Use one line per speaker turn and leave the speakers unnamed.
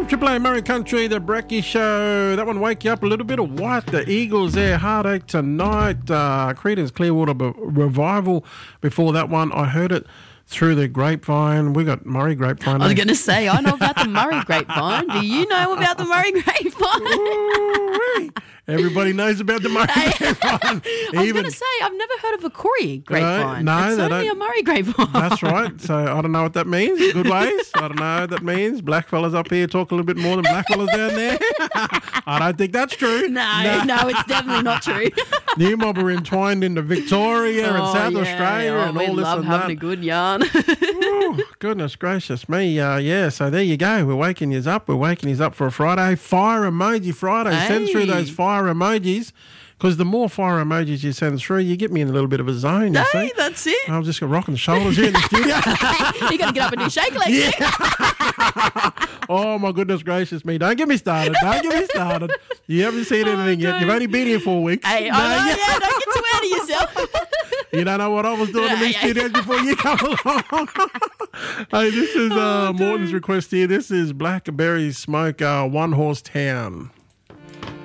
Triple A Murray Country, the Brecky Show. That one wake you up a little bit of what? The Eagles there, Heartache Tonight. Creedence Clearwater Revival. Before that one, I heard it through the grapevine. We got Murray Grapevine.
I was going to say, I know about the Murray Grapevine. Do you know about the Murray Grapevine?
Ooh-wee. Everybody knows about the Murray Grapevine.
I was going to say, I've never heard of a Corey Grapevine.
No,
it's
they
only
don't.
a Murray Grapevine.
That's right. So I don't know what that means. Good ways. I don't know what that means. Black fellas up here talk a little bit more than black fellas down there. I don't think that's true.
No, it's definitely not true.
New Mob are entwined into Victoria and South
yeah.
Australia and all
we
this
love
and
having
that.
a good yarn.
Ooh, goodness gracious me. Yeah, so there you go. We're waking you up. We're waking you up for a Friday. Fire Emoji Friday. Send through those fire emojis, because the more fire emojis you send through, you get me in a little bit of a zone, you see.
That's it.
I'm just rocking the shoulders here in the studio.
You're going to get up and do shake legs.
Yeah. Oh, my goodness gracious me. Don't get me started. You haven't seen anything yet. You've only been here 4 weeks.
Hey, don't get too out of yourself.
You don't know what I was doing in these studios before you come along. Hey, this is Morton's request here. This is Blackberry Smoke, One Horse Town.